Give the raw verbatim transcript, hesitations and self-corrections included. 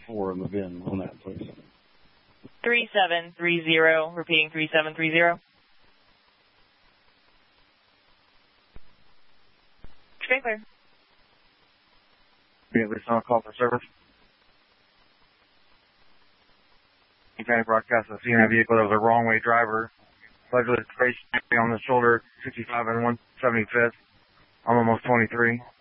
four in the V I N on that, please. three seven three zero, repeating three seven three zero. Stay clear. Be at least on a call for service. You kind of broadcast a seeing a vehicle that was a wrong way driver. Allegedly, on the shoulder, sixty-five and one seventy-fifth. I'm almost twenty-three.